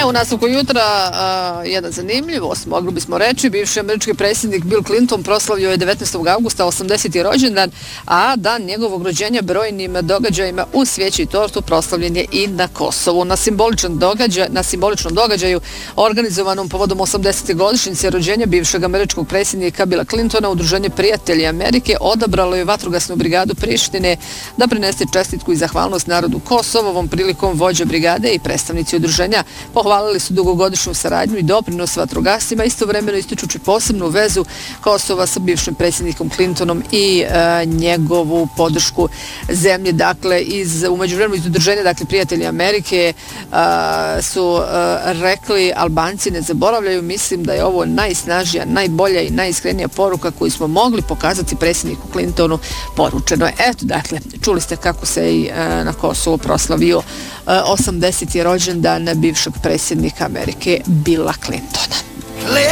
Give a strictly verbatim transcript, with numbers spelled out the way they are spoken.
E, u nastavku jutra uh, jedna zanimljivost, mogli bismo reći, bivši američki predsjednik Bill Clinton proslavio je devetnaestog avgusta osamdeseti rođendan, a dan njegovog rođenja brojnim događajima u svijeći i tortu proslavljen je i na Kosovu. Na simboličan događaj, na simboličnom događaju organizovanom povodom osamdesete godišnjice rođenja bivšeg američkog predsjednika Billa Clintona, Udruženje prijatelji Amerike odabralo je vatrogasnu brigadu Prištine da prenese čestitku i zahvalnost narodu Kosova. Ovom prilikom vođa brigade i predstavnici udruženja pohvalili su dugogodišnju saradnju i doprinos vatrogascima, istovremeno ističući posebnu vezu Kosova sa bivšim predsjednikom Clintonom i e, njegovu podršku zemlje. Dakle, iz, u međuvremenu iz udruženja, dakle, prijatelji Amerike e, su e, rekli Albanci ne zaboravljaju, mislim da je ovo najsnažnija, najbolja i najiskrenija poruka koju smo mogli pokazati predsjedniku Clintonu. Poručeno je. Eto, dakle, čuli ste kako se i e, na Kosovu proslavio e, osamdeseti rođendan bivšeg predsjednika Amerike Billa Clintona.